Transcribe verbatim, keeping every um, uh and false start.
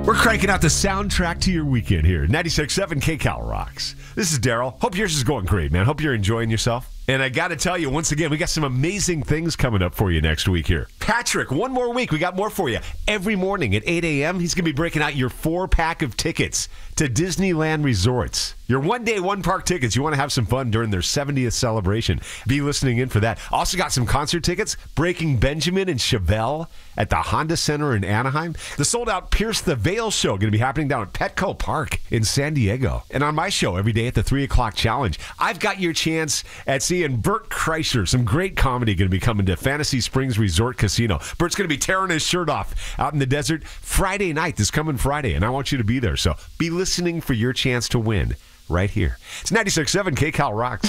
We're cranking out the soundtrack to your weekend here. ninety-six point seven K-Cal Rocks. This is Daryl. Hope yours is going great, man. Hope you're enjoying yourself. And I got to tell you, once again, we got some amazing things coming up for you next week here. Patrick, one more week. We got more for you. Every morning at eight a.m., he's going to be breaking out your four-pack of tickets to Disneyland Resorts. Your one-day, one-park tickets. You want to have some fun during their seventieth celebration. Be listening in for that. Also got some concert tickets. Breaking Benjamin and Chevelle at the Honda Center in Anaheim. The sold-out Pierce the Veil show going to be happening down at Petco Park in San Diego. And on my show every day at the three o'clock challenge, I've got your chance at seeing Bert Kreischer. Some great comedy going to be coming to Fantasy Springs Resort Casino. Bert's going to be tearing his shirt off out in the desert Friday night, this coming Friday, and I want you to be there. So be listening for your chance to win right here. It's ninety-six point seven K-Cal Rocks.